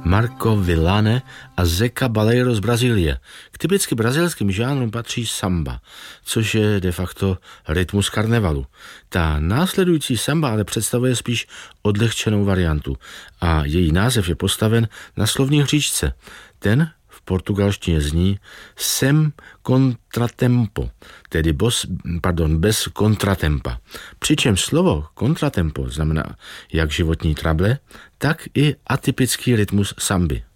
Marco Villane a Zeca Baleiro z Brazílie. K typicky brazilským žánrům patří samba, což je de facto rytmus karnevalu. Ta následující samba ale představuje spíš odlehčenou variantu a její název je postaven na slovní hříčce. Ten v portugalštině zní sem contratempo, tedy bez kontratempa. Přičemž slovo kontratempo znamená jak životní trable, tak i atypický rytmus samby.